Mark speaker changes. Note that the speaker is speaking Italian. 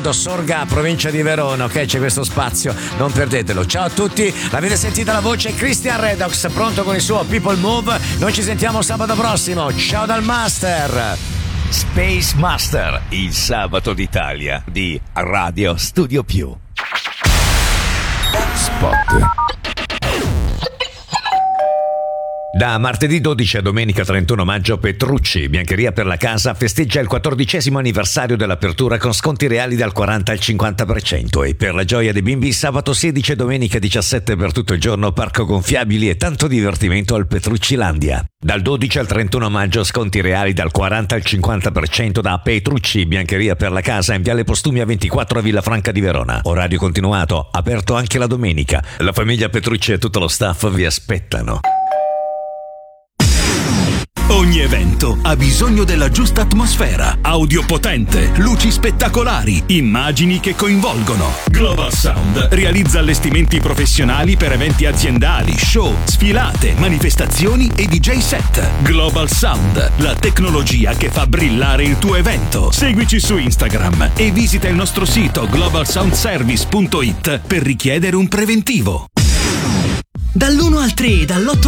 Speaker 1: Corrado Sorga, provincia di Verona, ok? C'è questo spazio, non perdetelo. Ciao a tutti, l'avete sentita la voce? Christian Redox, pronto con il suo People Move. Noi ci sentiamo sabato prossimo. Ciao dal Master.
Speaker 2: Space Master, il sabato d'Italia di Radio Studio Più. Spot. Da martedì 12 a domenica 31 maggio Petrucci, Biancheria per la Casa, festeggia il 14° anniversario dell'apertura con sconti reali dal 40 al 50% e per la gioia dei bimbi sabato 16 e domenica 17 per tutto il giorno parco gonfiabili e tanto divertimento al Petruccilandia. Dal 12 al 31 maggio sconti reali dal 40 al 50% da Petrucci, Biancheria per la Casa in Viale Postumia 24 a Villafranca di Verona. Orario continuato, aperto anche la domenica. La famiglia Petrucci e tutto lo staff vi aspettano.
Speaker 3: Ogni evento ha bisogno della giusta atmosfera, audio potente, luci spettacolari, immagini che coinvolgono. Global Sound realizza allestimenti professionali per eventi aziendali, show, sfilate, manifestazioni e DJ set. Global Sound, la tecnologia che fa brillare il tuo evento. Seguici su Instagram e visita il nostro sito globalsoundservice.it per richiedere un preventivo.
Speaker 4: Dall'1 al 3 e dall'8